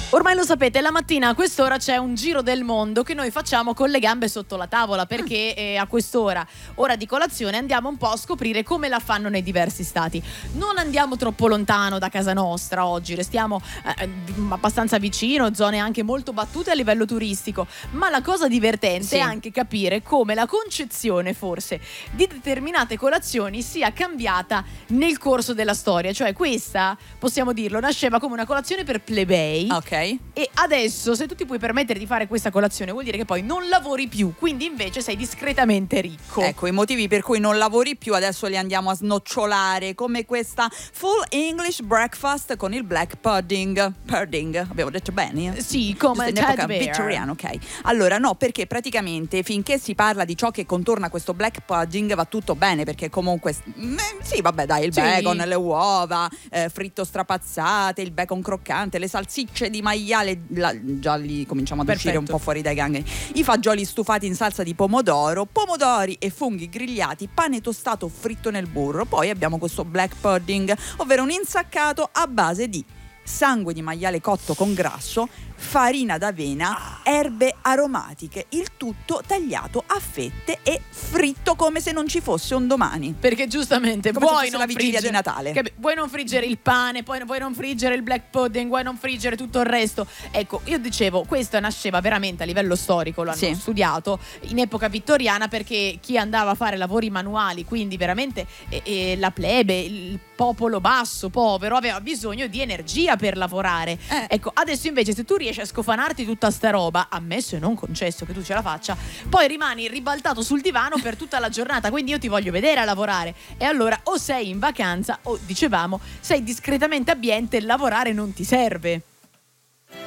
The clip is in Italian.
Ormai lo sapete, la mattina a quest'ora c'è un giro del mondo che noi facciamo con le gambe sotto la tavola, perché a quest'ora, ora di colazione, andiamo un po' a scoprire come la fanno nei diversi stati. Non andiamo troppo lontano da casa nostra oggi, restiamo abbastanza vicino, zone anche molto battute a livello turistico, ma la cosa divertente è anche capire come la concezione forse di determinate colazioni sia cambiata nel corso della storia. Cioè questa, possiamo dirlo, nasceva come una colazione per plebei. Ok. E adesso, se tu ti puoi permettere di fare questa colazione, vuol dire che poi non lavori più, quindi invece sei discretamente ricco. Ecco, i motivi per cui non lavori più adesso li andiamo a snocciolare, come questa full English breakfast con il black pudding. Pudding, abbiamo detto bene? Sì, come in epoca vittoriana, ok. Allora no, perché praticamente finché si parla di ciò che contorna questo black pudding va tutto bene, perché comunque sì, vabbè, dai, il bacon, le uova, fritto strapazzate, il bacon croccante, le salsicce di maiale, già lì cominciamo ad uscire un po' fuori dai gangheri, i fagioli stufati in salsa di pomodoro, pomodori e funghi grigliati, pane tostato fritto nel burro. Poi abbiamo questo black pudding, ovvero un insaccato a base di sangue di maiale cotto con grasso, farina d'avena, erbe aromatiche, il tutto tagliato a fette e fritto come se non ci fosse un domani. Perché giustamente come vuoi se non la vigilia di Natale. Vuoi non friggere il pane, poi vuoi non friggere il black pudding, vuoi non friggere tutto il resto. Ecco, io dicevo, questo nasceva veramente a livello storico, l'hanno studiato in epoca vittoriana, perché chi andava a fare lavori manuali, quindi veramente la plebe, il popolo basso, povero, aveva bisogno di energia per lavorare. Ecco, adesso invece se tu riesci a scofanarti tutta sta roba, ammesso e non concesso che tu ce la faccia, poi rimani ribaltato sul divano per tutta la giornata. Quindi io ti voglio vedere a lavorare, e allora o sei in vacanza o, dicevamo, sei discretamente abbiente e lavorare non ti serve.